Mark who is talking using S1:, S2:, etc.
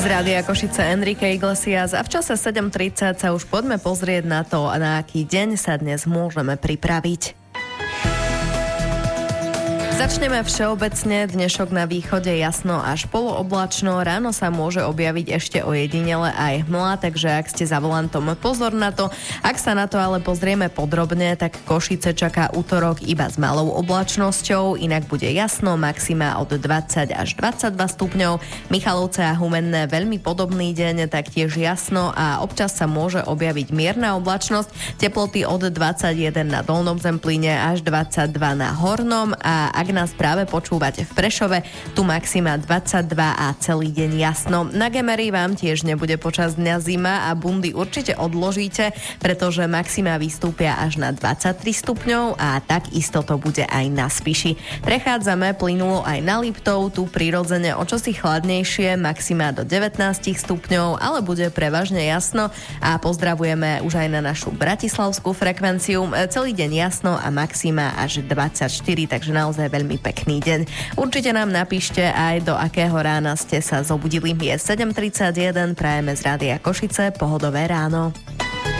S1: Rádia Košice Enrique Iglesias a v čase 7:30 sa už poďme pozrieť na to, na aký deň sa dnes môžeme pripraviť. Začneme všeobecne, dnešok na východe jasno až polooblačno, ráno sa môže objaviť ešte ojedinele aj hmla, takže ak ste za volantom, pozor na to. Ak sa na to ale pozrieme podrobne, tak Košice čaká utorok iba s malou oblačnosťou, inak bude jasno, maxima od 20 až 22 stupňov. Michalovce a Humenné veľmi podobný deň, taktiež jasno a občas sa môže objaviť mierna oblačnosť, teploty od 21 na Dolnom Zemplíne až 22 na Hornom a ak nás práve počúvate v Prešove, tu maxima 22 a celý deň jasno. Na Gemeri vám tiež nebude počas dňa zima a bundy určite odložíte, pretože maxima vystúpia až na 23 stupňov a takisto to bude aj na Spiši. Prechádzame plynulo aj na Liptov, tu prirodzene o čosi chladnejšie, maxima do 19 stupňov, ale bude prevažne jasno a pozdravujeme už aj na našu bratislavskú frekvenciu. Celý deň jasno a maxima až 24, takže naozaj veľmi pekný deň. Určite nám napíšte aj, do akého rána ste sa zobudili. Je 7:31, prajeme z Rádia Košice pohodové ráno.